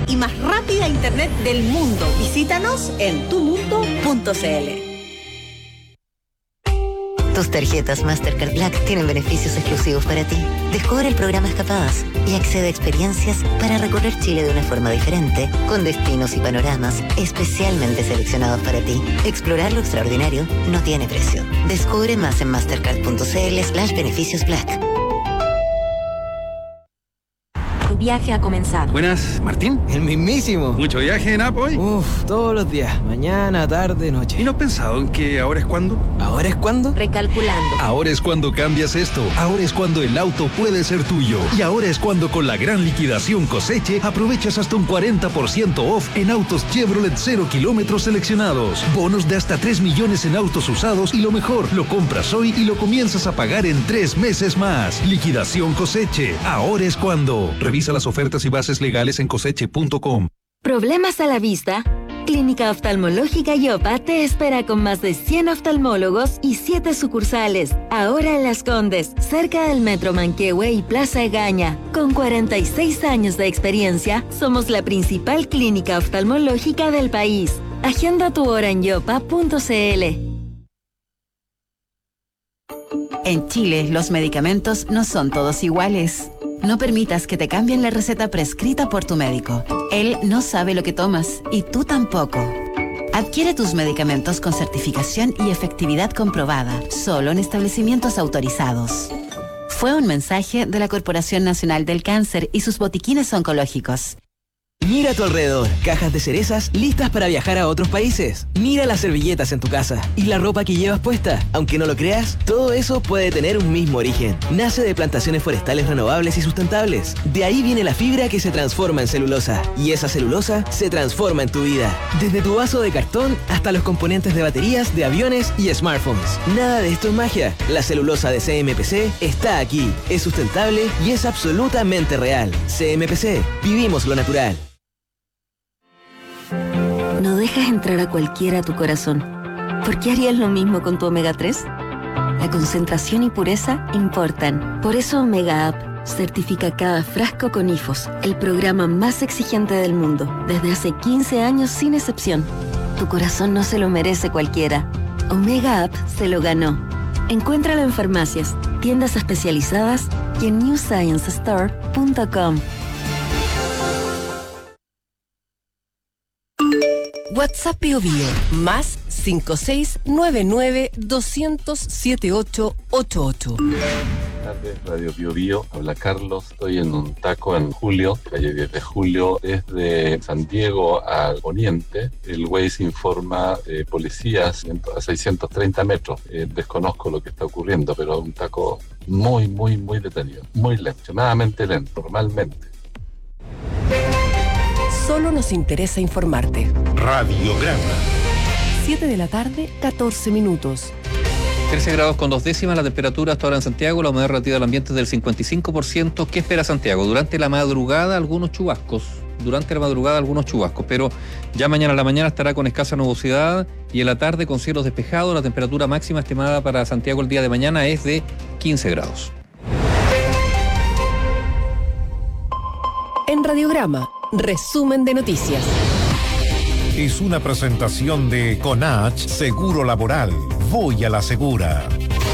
y más rápida internet del mundo. Visítanos en tumundo.cl. Tus tarjetas Mastercard Black tienen beneficios exclusivos para ti. Descubre el programa Escapadas y accede a experiencias para recorrer Chile de una forma diferente, con destinos y panoramas especialmente seleccionados para ti. Explorar lo extraordinario no tiene precio. Descubre más en mastercard.cl/beneficios Black. Tu viaje ha comenzado. Buenas, ¿Martín? El mismísimo. ¿Mucho viaje en app hoy? Todos los días. Mañana, tarde, noche. ¿Y no has pensado en que ahora es cuando? ¿Ahora es cuando? Recalculando. Ahora es cuando cambias esto. Ahora es cuando el auto puede ser tuyo. Y ahora es cuando con la gran liquidación Coseche aprovechas hasta un 40% off en autos Chevrolet 0 kilómetros seleccionados. Bonos de hasta 3 millones en autos usados y lo mejor, lo compras hoy y lo comienzas a pagar en 3 meses más. Liquidación Coseche. Ahora es cuando. Revisa las ofertas y bases legales en coseche.com. ¿Problemas a la vista? Clínica Oftalmológica Yopa te espera con más de 100 oftalmólogos y 7 sucursales. Ahora en Las Condes, cerca del Metro Manquehue y Plaza Egaña. Con 46 años de experiencia, somos la principal clínica oftalmológica del país. Agenda tu hora en yopa.cl. En Chile, los medicamentos no son todos iguales. No permitas que te cambien la receta prescrita por tu médico. Él no sabe lo que tomas y tú tampoco. Adquiere tus medicamentos con certificación y efectividad comprobada, solo en establecimientos autorizados. Fue un mensaje de la Corporación Nacional del Cáncer y sus botiquines oncológicos. Mira a tu alrededor, cajas de cerezas listas para viajar a otros países. Mira las servilletas en tu casa y la ropa que llevas puesta. Aunque no lo creas, todo eso puede tener un mismo origen. Nace de plantaciones forestales renovables y sustentables. De ahí viene la fibra que se transforma en celulosa. Y esa celulosa se transforma en tu vida. Desde tu vaso de cartón hasta los componentes de baterías, de aviones y smartphones. Nada de esto es magia. La celulosa de CMPC está aquí. Es sustentable y es absolutamente real. CMPC. Vivimos lo natural. No dejas entrar a cualquiera a tu corazón. ¿Por qué harías lo mismo con tu omega 3? La concentración y pureza importan. Por eso Omega Up certifica cada frasco con IFOS, el programa más exigente del mundo, desde hace 15 años sin excepción. Tu corazón no se lo merece cualquiera. Omega Up se lo ganó. Encuéntralo en farmacias, tiendas especializadas y en newsciencestore.com. WhatsApp Bio Bio, más 5699-200-7888. Buenas tardes, Radio Bio Bio. Habla Carlos. Estoy en un taco en Julio, calle 10 de Julio, desde San Diego al poniente. El Waze informa policías a 630 metros. Desconozco lo que está ocurriendo, pero un taco muy detenido, muy lento, extremadamente lento, normalmente. Solo nos interesa informarte. Radiograma. 7 de la tarde, 14 minutos. 13 grados con 2 décimas la temperatura hasta ahora en Santiago, la humedad relativa del ambiente es del 55%. ¿Qué espera Santiago? Durante la madrugada algunos chubascos, pero ya mañana a la mañana estará con escasa nubosidad y en la tarde con cielos despejados. La temperatura máxima estimada para Santiago el día de mañana es de 15 grados. En Radiograma, resumen de noticias. Es una presentación de Conach Seguro Laboral. Voy a la segura.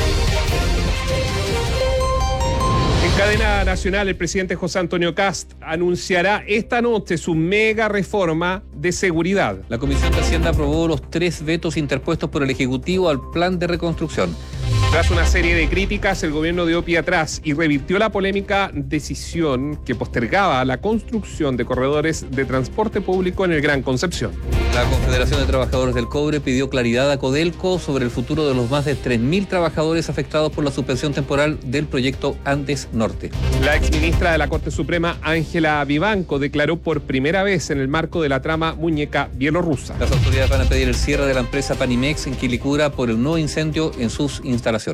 En cadena nacional, el presidente José Antonio Kast anunciará esta noche su mega reforma de seguridad. La Comisión de Hacienda aprobó los 3 vetos interpuestos por el Ejecutivo al plan de reconstrucción. Tras una serie de críticas, el gobierno dio pie atrás y revirtió la polémica decisión que postergaba la construcción de corredores de transporte público en el Gran Concepción. La Confederación de Trabajadores del Cobre pidió claridad a Codelco sobre el futuro de los más de 3.000 trabajadores afectados por la suspensión temporal del proyecto Andes Norte. La exministra de la Corte Suprema, Ángela Vivanco, declaró por primera vez en el marco de la trama Muñeca bielorrusa. Las autoridades van a pedir el cierre de la empresa Panimex en Quilicura por el nuevo incendio en sus instalaciones.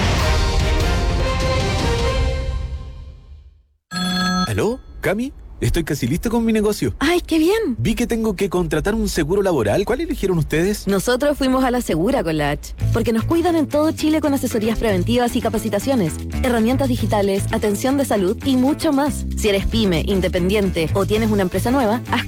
¿Aló? ¿Cami? Estoy casi listo con mi negocio. ¡Ay, qué bien! Vi que tengo que contratar un seguro laboral. ¿Cuál eligieron ustedes? Nosotros fuimos a la Segura con la H, porque nos cuidan en todo Chile con asesorías preventivas y capacitaciones, herramientas digitales, atención de salud y mucho más. Si eres pyme, independiente o tienes una empresa nueva, haz